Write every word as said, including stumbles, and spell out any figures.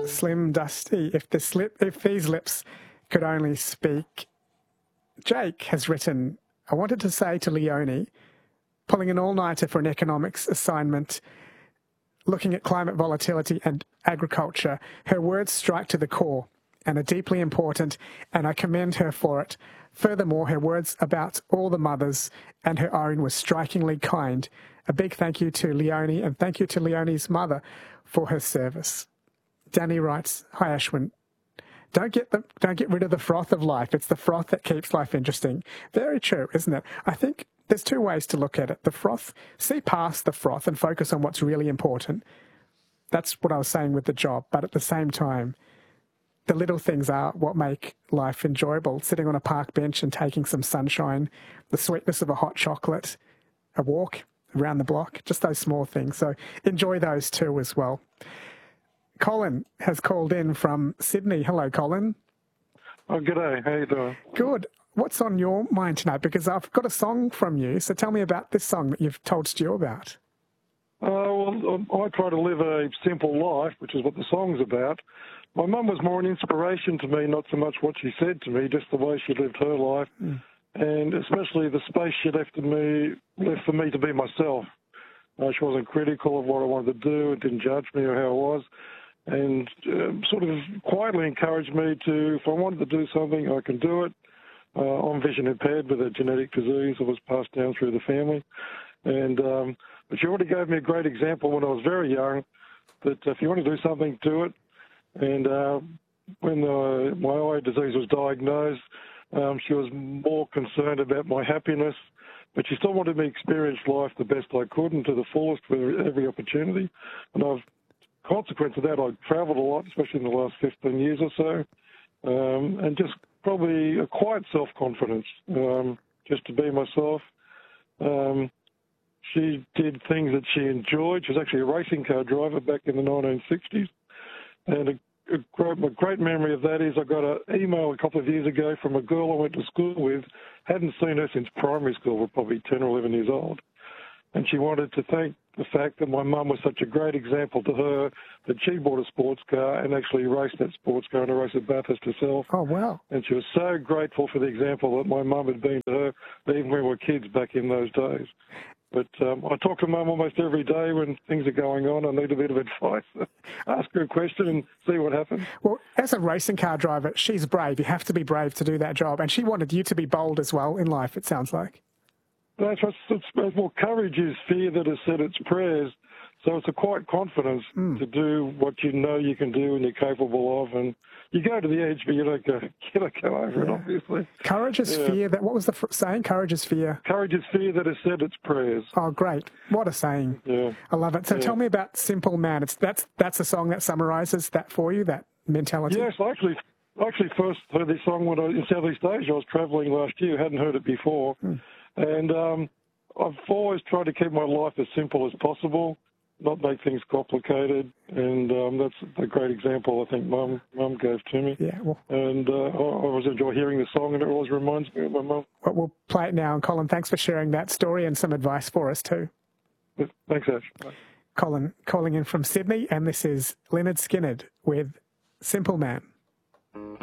Slim Dusty, if, the slip, if these lips could only speak. Jake has written, I wanted to say to Leonie, pulling an all-nighter for an economics assignment, looking at climate volatility and agriculture, her words strike to the core and are deeply important, and I commend her for it. Furthermore, her words about all the mothers and her own were strikingly kind. A big thank you to Leonie, and thank you to Leonie's mother for her service. Danny writes, hi Ashwin, don't get the don't get rid of the froth of life. It's the froth that keeps life interesting. Very true, isn't it? I think there's two ways to look at it. The froth, see past the froth and focus on what's really important. That's what I was saying with the job. But at the same time, the little things are what make life enjoyable. Sitting on a park bench and taking some sunshine, the sweetness of a hot chocolate, a walk around the block, just those small things. So enjoy those too as well. Colin has called in from Sydney. Hello, Colin. Oh, g'day. How you doing? Good. What's on your mind tonight? Because I've got a song from you, so tell me about this song that you've told Stu about. Uh, well, I try to live a simple life, which is what the song's about. My mum was more an inspiration to me, not so much what she said to me, just the way she lived her life, mm. and especially the space she left to me, left for me to be myself. Uh, she wasn't critical of what I wanted to do, and didn't judge me or how I was, and uh, sort of quietly encouraged me to, if I wanted to do something, I can do it. Uh, I'm vision impaired with a genetic disease that was passed down through the family. And um, but she already gave me a great example when I was very young, that if you want to do something, do it. And uh, when uh, my eye disease was diagnosed, um, she was more concerned about my happiness, but she still wanted me to experience life the best I could and to the fullest with every opportunity. And I've, consequence of that, I've travelled a lot, especially in the last fifteen years or so, um, and just probably a quiet self-confidence, um, just to be myself. Um, she did things that she enjoyed. She was actually a racing car driver back in the nineteen sixties. And a, a, great, a great memory of that is I got an email a couple of years ago from a girl I went to school with. Hadn't seen her since primary school, we're probably ten or eleven years old. And she wanted to thank the fact that my mum was such a great example to her that she bought a sports car and actually raced that sports car in a race at Bathurst herself. Oh, wow. And she was so grateful for the example that my mum had been to her, even when we were kids back in those days. But um, I talk to Mum almost every day when things are going on. I need a bit of advice. Ask her a question and see what happens. Well, as a racing car driver, she's brave. You have to be brave to do that job. And she wanted you to be bold as well in life, it sounds like. That's what's, it's, well, courage is fear that has said its prayers. So it's a quiet confidence mm. to do what you know you can do and you're capable of. And you go to the edge, but you don't go, you don't go over yeah. it, obviously. Courage is yeah. fear. That, what was the f- saying? Courage is fear. Courage is fear that has said its prayers. Oh, great. What a saying. Yeah. I love it. So yeah. tell me about Simple Man. It's That's that's a song that summarises that for you, that mentality. Yes, I actually, I actually first heard this song when I in Southeast Asia. I was travelling last year. Hadn't heard it before. Mm. And um, I've always tried to keep my life as simple as possible, not make things complicated, and um, that's a great example I think Mum Mum gave to me. Yeah, well, and uh, I always enjoy hearing the song, and it always reminds me of my mum. Well, we'll play it now, and Colin, thanks for sharing that story and some advice for us too. Thanks, Ash. Bye. Colin calling in from Sydney, and this is Leonard Skinner with Simple Man.